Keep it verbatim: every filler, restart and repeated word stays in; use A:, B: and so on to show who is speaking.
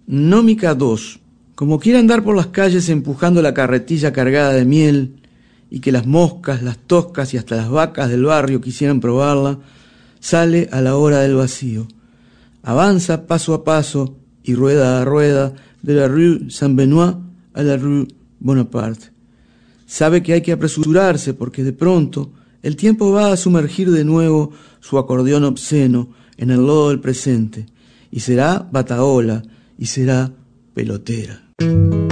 A: Nómica dos. Como quiere andar por las calles empujando la carretilla cargada de miel, y que las moscas, las toscas y hasta las vacas del barrio quisieran probarla, sale a la hora del vacío. Avanza paso a paso y rueda a rueda de la rue Saint-Benoît a la rue Bonaparte. Sabe que hay que apresurarse porque de pronto el tiempo va a sumergir de nuevo su acordeón obsceno en el lodo del presente, y será batahola y será pelotera.